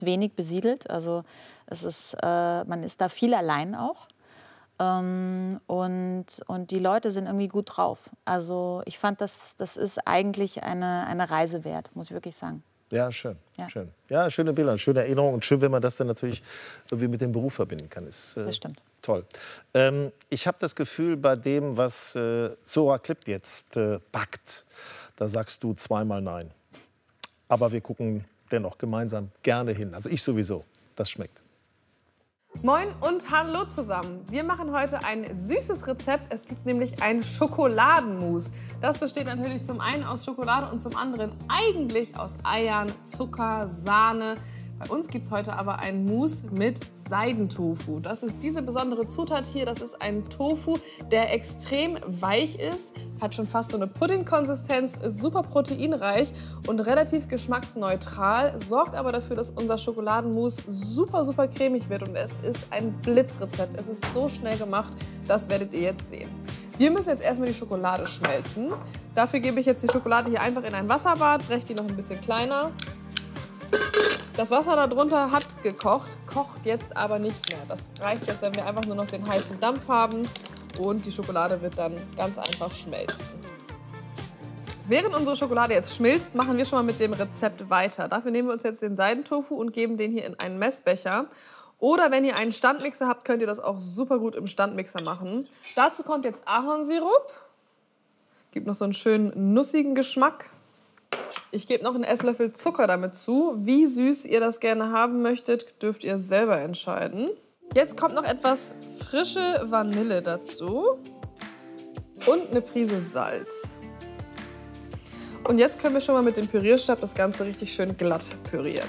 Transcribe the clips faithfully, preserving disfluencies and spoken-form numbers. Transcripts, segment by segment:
wenig besiedelt. Also es ist, äh, man ist da viel allein auch. Ähm, und, und die Leute sind irgendwie gut drauf. Also ich fand, das, das ist eigentlich eine, eine Reise wert, muss ich wirklich sagen. Ja, schön. Ja. schön. Ja, schöne Bilder, schöne Erinnerungen. Und schön, wenn man das dann natürlich irgendwie mit dem Beruf verbinden kann. Ist, äh, Das stimmt. Toll. Ähm, ich habe das Gefühl, bei dem, was äh, Zora Klipp jetzt äh, packt, da sagst du zweimal Nein. Aber wir gucken dennoch gemeinsam gerne hin. Also ich sowieso. Das schmeckt. Moin und hallo zusammen. Wir machen heute ein süßes Rezept. Es gibt nämlich ein Schokoladenmus. Das besteht natürlich zum einen aus Schokolade und zum anderen eigentlich aus Eiern, Zucker, Sahne. Bei uns gibt es heute aber ein Mousse mit Seidentofu. Das ist diese besondere Zutat hier. Das ist ein Tofu, der extrem weich ist, hat schon fast so eine Puddingkonsistenz, ist super proteinreich und relativ geschmacksneutral, sorgt aber dafür, dass unser Schokoladenmousse super, super cremig wird. Und es ist ein Blitzrezept. Es ist so schnell gemacht, das werdet ihr jetzt sehen. Wir müssen jetzt erstmal die Schokolade schmelzen. Dafür gebe ich jetzt die Schokolade hier einfach in ein Wasserbad, breche die noch ein bisschen kleiner. Das Wasser darunter hat gekocht, kocht jetzt aber nicht mehr. Das reicht jetzt, wenn wir einfach nur noch den heißen Dampf haben und die Schokolade wird dann ganz einfach schmelzen. Während unsere Schokolade jetzt schmilzt, machen wir schon mal mit dem Rezept weiter. Dafür nehmen wir uns jetzt den Seidentofu und geben den hier in einen Messbecher. Oder wenn ihr einen Standmixer habt, könnt ihr das auch super gut im Standmixer machen. Dazu kommt jetzt Ahornsirup, gibt noch so einen schönen nussigen Geschmack. Ich gebe noch einen Esslöffel Zucker damit zu. Wie süß ihr das gerne haben möchtet, dürft ihr selber entscheiden. Jetzt kommt noch etwas frische Vanille dazu und eine Prise Salz. Und jetzt können wir schon mal mit dem Pürierstab das Ganze richtig schön glatt pürieren.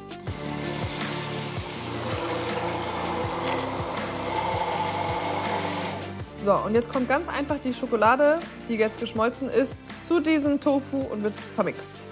So, und jetzt kommt ganz einfach die Schokolade, die jetzt geschmolzen ist, zu diesem Tofu und wird vermixt.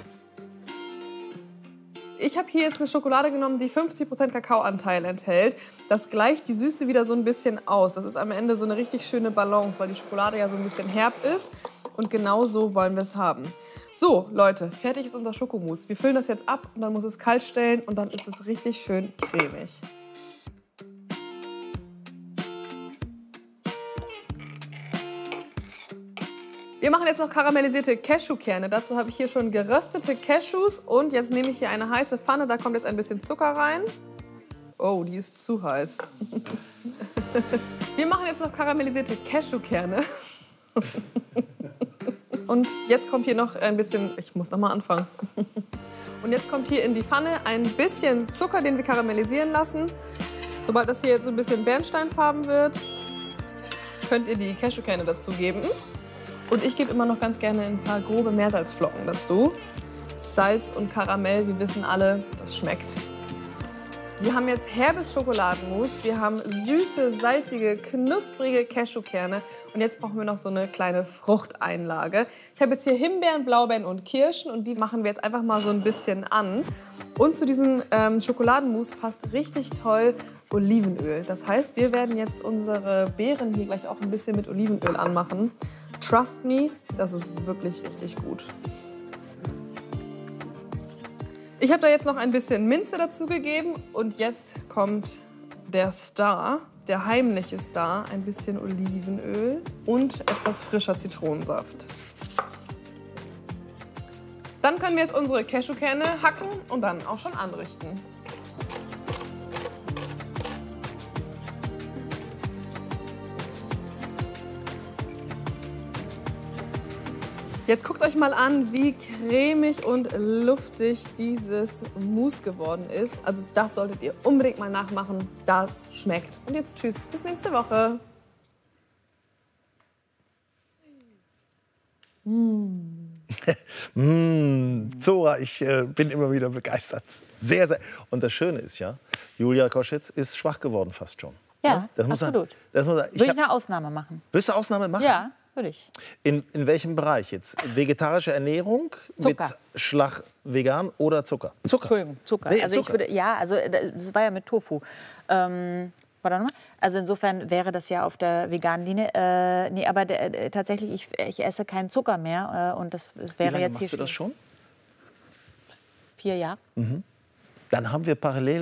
Ich habe hier jetzt eine Schokolade genommen, die fünfzig Prozent Kakaoanteil enthält. Das gleicht die Süße wieder so ein bisschen aus. Das ist am Ende so eine richtig schöne Balance, weil die Schokolade ja so ein bisschen herb ist. Und genau so wollen wir es haben. So, Leute, fertig ist unser Schokomousse. Wir füllen das jetzt ab und dann muss es kalt stellen und dann ist es richtig schön cremig. Wir machen jetzt noch karamellisierte Cashewkerne. Dazu habe ich hier schon geröstete Cashews und jetzt nehme ich hier eine heiße Pfanne. Da kommt jetzt ein bisschen Zucker rein. Oh, die ist zu heiß. Wir machen jetzt noch karamellisierte Cashewkerne. Und jetzt kommt hier noch ein bisschen, ich muss noch mal anfangen. Und jetzt kommt hier in die Pfanne ein bisschen Zucker, den wir karamellisieren lassen. Sobald das hier jetzt so ein bisschen bernsteinfarben wird, könnt ihr die Cashewkerne dazugeben. Und ich gebe immer noch ganz gerne ein paar grobe Meersalzflocken dazu. Salz und Karamell, wir wissen alle, das schmeckt. Wir haben jetzt herbes Schokoladenmus, wir haben süße, salzige, knusprige Cashewkerne und jetzt brauchen wir noch so eine kleine Fruchteinlage. Ich habe jetzt hier Himbeeren, Blaubeeren und Kirschen und die machen wir jetzt einfach mal so ein bisschen an. Und zu diesem ähm, Schokoladenmus passt richtig toll Olivenöl. Das heißt, wir werden jetzt unsere Beeren hier gleich auch ein bisschen mit Olivenöl anmachen. Trust me, das ist wirklich richtig gut. Ich habe da jetzt noch ein bisschen Minze dazu gegeben und jetzt kommt der Star, der heimliche Star, ein bisschen Olivenöl und etwas frischer Zitronensaft. Dann können wir jetzt unsere Cashewkerne hacken und dann auch schon anrichten. Jetzt guckt euch mal an, wie cremig und luftig dieses Mousse geworden ist. Also das solltet ihr unbedingt mal nachmachen. Das schmeckt. Und jetzt tschüss, bis nächste Woche. Mm. mm, Zora, ich äh, bin immer wieder begeistert. Sehr, sehr. Und das Schöne ist ja, Julia Koschitz ist schwach geworden fast schon. Ja, das muss absolut. Man, das muss man, ich Würde ich hab, eine Ausnahme machen. Willst du Ausnahme machen? Ja, würde ich. In, in welchem Bereich jetzt? Vegetarische Ernährung Zucker. mit Schlag vegan oder Zucker? Zucker. Entschuldigung, Zucker. Nee, also Zucker. Ich würde, ja, also das war ja mit Tofu. Ähm, warte mal. Also insofern wäre das ja auf der veganen Linie. Äh, nee, aber äh, tatsächlich, ich, ich esse keinen Zucker mehr. Äh, und das wäre Wie lange jetzt hier machst du das schon? Vier Jahre. Mhm. Dann haben wir parallel